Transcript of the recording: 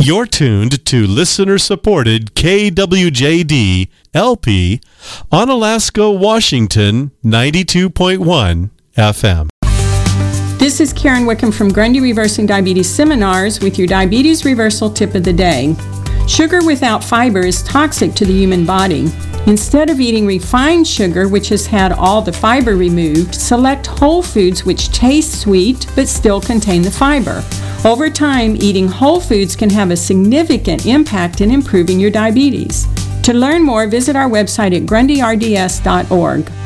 You're tuned to listener-supported KWJD LP on Alaska, Washington, 92.1 FM. This is Karen Wickham from Grundy Reversing Diabetes Seminars with your diabetes reversal tip of the day. Sugar without fiber is toxic to the human body. Instead of eating refined sugar, which has had all the fiber removed, select whole foods which taste sweet but still contain the fiber. Over time, eating whole foods can have a significant impact in improving your diabetes. To learn more, visit our website at grundyrds.org.